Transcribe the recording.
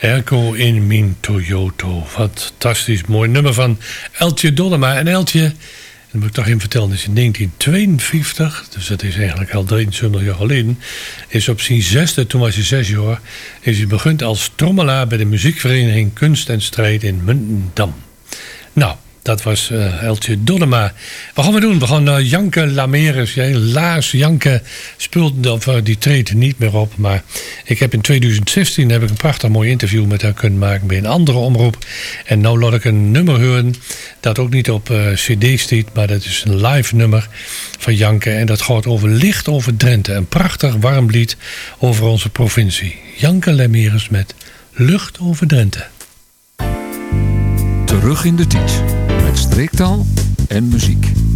Erco in mijn Toyota. Fantastisch mooi nummer van Eltje Dollema. En Eltje, dat moet ik toch even vertellen, is in 1952, dus dat is eigenlijk al 23 jaar geleden, is op zijn 6e, toen was hij 6 jaar, is hij begonnen als trommelaar bij de muziekvereniging Kunst en Strijd in Muntendam. Nou, dat was Eltje Dollema. Wat gaan we doen? We gaan naar Janke Lameres. Ja, helaas, Janke die treedt niet meer op. Maar ik heb in 2016 een prachtig mooi interview met haar kunnen maken bij een andere omroep. En nou laat ik een nummer horen dat ook niet op cd staat, maar dat is een live nummer van Janke. En dat gaat over Licht over Drenthe. Een prachtig warm lied over onze provincie. Janke Lameres met Lucht over Drenthe. Terug in de tijd. Met streektaal en muziek.